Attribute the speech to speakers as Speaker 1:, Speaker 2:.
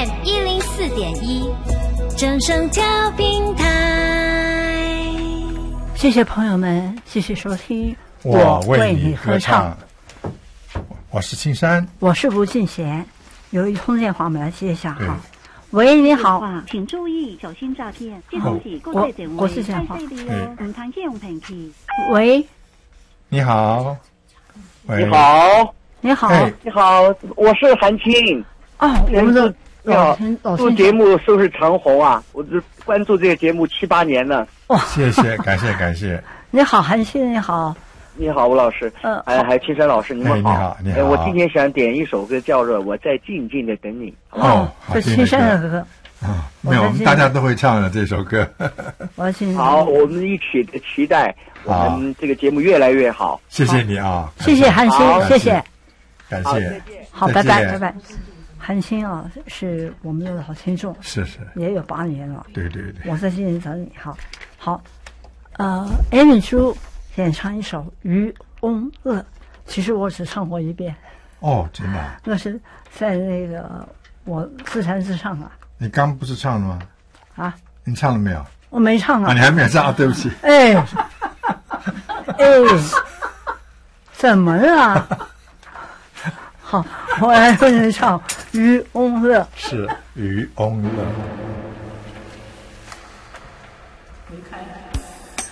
Speaker 1: FM 104.1，正声调频台。
Speaker 2: 谢谢朋友们继续收听
Speaker 3: 我为你合唱。我是青山，
Speaker 2: 我是吴俊贤。有一通电话我们来接一下哈。喂，你好，
Speaker 4: 请注意小心诈骗，这通是国际电话，
Speaker 2: 是电话，
Speaker 4: 唔通借用平器。
Speaker 2: 喂，
Speaker 3: 你好，喂，
Speaker 5: 你好，
Speaker 2: 你好，
Speaker 5: 你好，我是韩青。
Speaker 2: 哦，我们的
Speaker 5: 做节目收视长虹啊，我就关注这个节目7、8年了。
Speaker 2: 哇，
Speaker 3: 谢谢，感谢。
Speaker 2: 你好，韩青，你好。
Speaker 5: 你好，吴老师。还有青山老师，你们好。
Speaker 3: 你好。
Speaker 5: 我今天想点一首歌，叫做《我在静静的等你》。
Speaker 2: 哦，是青山的歌。
Speaker 3: 没有，我们大家都会唱的这首歌。
Speaker 5: 好，我们一起的期待我们这个节目越来越好。
Speaker 3: 谢谢你啊，
Speaker 2: 谢谢韩青，谢谢，
Speaker 3: 感谢。
Speaker 2: 好，拜拜。韩青啊，是我们的老听众，
Speaker 3: 是，
Speaker 2: 也有8年了。
Speaker 3: 对。
Speaker 2: 我在静静等你，好。Amy 朱演唱一首《渔翁乐》，其实我只唱过1遍。
Speaker 3: 哦，真的？
Speaker 2: 那是在那个我自弹自唱啊。
Speaker 3: 你刚不是唱了吗？
Speaker 2: 啊？
Speaker 3: 你唱了没有？
Speaker 2: 我没唱啊。
Speaker 3: 你还没唱？对不起。
Speaker 2: 哎，怎么了？好，我来为你唱《渔翁乐》。
Speaker 3: 是《渔翁乐》。